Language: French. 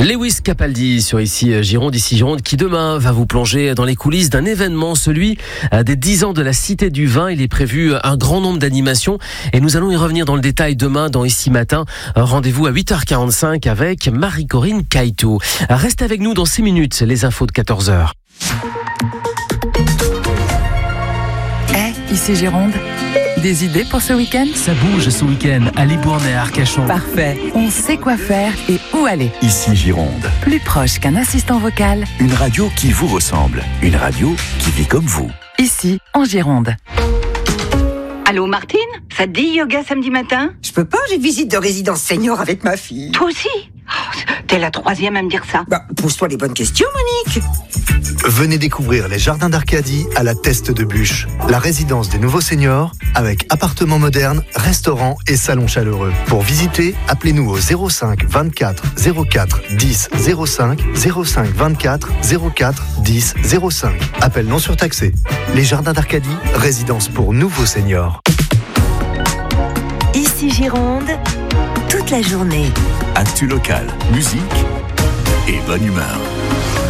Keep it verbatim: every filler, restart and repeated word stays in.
Lewis Capaldi sur Ici Gironde, Ici Gironde qui demain va vous plonger dans les coulisses d'un événement, celui des dix ans de la Cité du Vin. Il est prévu un grand nombre d'animations et nous allons y revenir dans le détail demain dans Ici Matin. Rendez-vous à huit heures quarante-cinq avec Marie-Corinne Caïto. Restez avec nous dans six minutes, les infos de quatorze heures. Hey, Ici Gironde, des idées pour ce week-end ? Ça bouge ce week-end à Libourne et à Arcachon. Parfait, on sait quoi faire et où aller. Ici Gironde. Plus proche qu'un assistant vocal. Une radio qui vous ressemble. Une radio qui vit comme vous. Ici, en Gironde. Allô Martine, ça te dit yoga samedi matin ? Je peux pas, j'ai visite de résidence senior avec ma fille. Toi aussi ? Oh, t'es la troisième à me dire ça. Bah, pose-toi les bonnes questions, Monique. Venez découvrir les jardins d'Arcadie à la Teste de Bûche, la résidence des nouveaux seniors avec appartements modernes, restaurants et salons chaleureux. Pour visiter, appelez-nous au zéro cinq vingt-quatre zéro quatre dix zéro cinq, zéro cinq vingt-quatre zéro quatre dix zéro cinq. Appel non surtaxé. Les jardins d'Arcadie, résidence pour nouveaux seniors. Ici Gironde, toute la journée. Actu local, musique et bonne humeur.